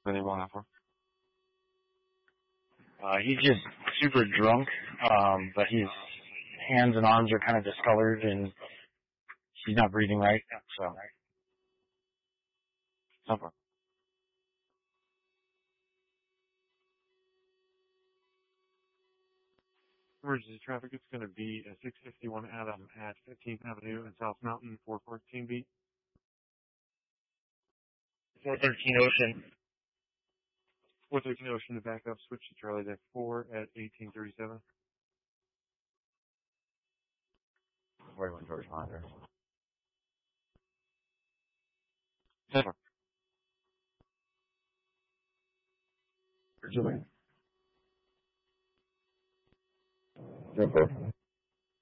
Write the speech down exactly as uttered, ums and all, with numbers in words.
What are they going out for? Uh, he's just super drunk, um, but his hands and arms are kind of discolored, and he's not breathing right, so. So far. Emergency traffic, it's going to be a six fifty-one Adam at fifteenth Avenue and South Mountain, four fourteen B. four thirteen Ocean. four thirteen Ocean to back up, switch to Charlie Deck four at eighteen thirty-seven. forty-one George Monitor. So far. Virginia. Simple.